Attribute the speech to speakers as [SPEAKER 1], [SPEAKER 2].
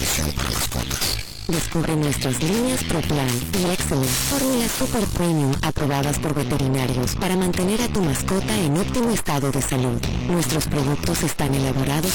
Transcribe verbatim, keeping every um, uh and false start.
[SPEAKER 1] nutrición para mascotas.
[SPEAKER 2] Descubre nuestras líneas ProPlan y Excellent, fórmulas Super Premium aprobadas por veterinarios para mantener a tu mascota en óptimo estado de salud. Nuestros productos están elaborados